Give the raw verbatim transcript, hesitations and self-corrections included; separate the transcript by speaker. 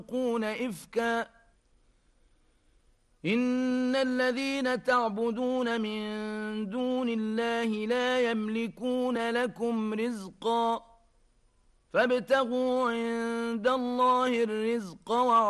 Speaker 1: يخلقون إفكا إن الذين تعبدون من دون الله لا يملكون لكم رزقا فابتغوا عند الله الرزق